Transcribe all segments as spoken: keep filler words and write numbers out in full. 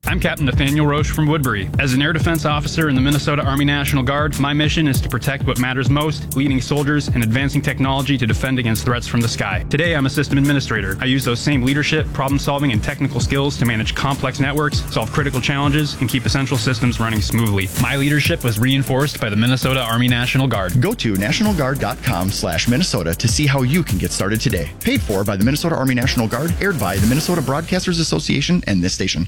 I'm Captain Nathaniel Roche from Woodbury. As an air defense officer in the Minnesota Army National Guard, my mission is to protect what matters most, leading soldiers and advancing technology to defend against threats from the sky. Today, I'm a system administrator. I use those same leadership, problem-solving, and technical skills to manage complex networks, solve critical challenges, and keep essential systems running smoothly. My leadership was reinforced by the Minnesota Army National Guard. Go to national guard dot com slash Minnesota to see how you can get started today. Paid for by the Minnesota Army National Guard, aired by the Minnesota Broadcasters Association and this station.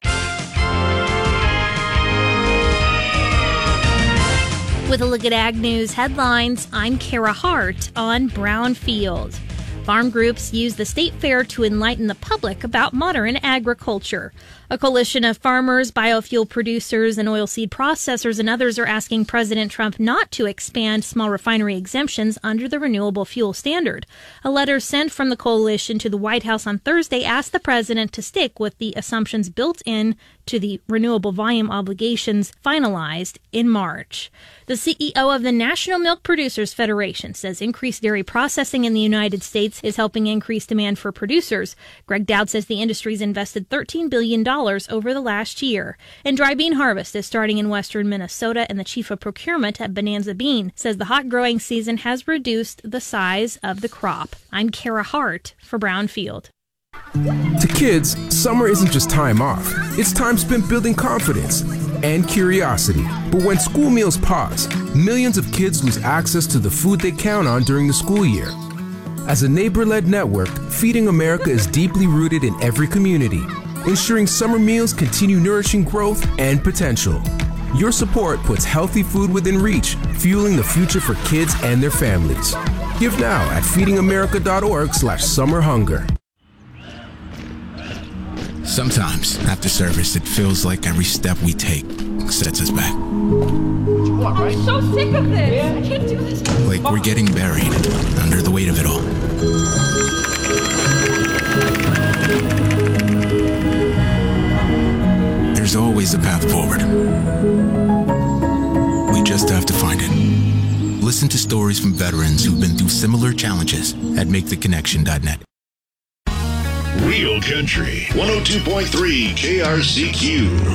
With a look at Ag News headlines, I'm Kara Hart on Brownfield. Farm groups use the state fair to enlighten the public about modern agriculture. A coalition of farmers, biofuel producers, and oilseed processors and others are asking President Trump not to expand small refinery exemptions under the Renewable Fuel Standard. A letter sent from the coalition to the White House on Thursday asked the president to stick with the assumptions built in to the renewable volume obligations finalized in March. The C E O of the National Milk Producers Federation says increased dairy processing in the United States is helping increase demand for producers. Greg Dowd says the industry's invested thirteen billion dollars over the last year. And dry bean harvest is starting in western Minnesota, and the chief of procurement at Bonanza Bean says the hot growing season has reduced the size of the crop. I'm Kara Hart for Brownfield. To kids, summer isn't just time off. It's time spent building confidence and curiosity. But when school meals pause, millions of kids lose access to the food they count on during the school year. As a neighbor-led network, Feeding America is deeply rooted in every community, ensuring summer meals continue nourishing growth and potential. Your support puts healthy food within reach, fueling the future for kids and their families. Give now at feeding america dot org slash summer hunger. Sometimes, after service, it feels like every step we take sets us back. I'm so sick of this. I can't do this. Like we're getting buried under the weight of it all. There's always a path forward. We just have to find it. Listen to stories from veterans who've been through similar challenges at make the connection dot net. Real Country, one oh two point three K R C Q.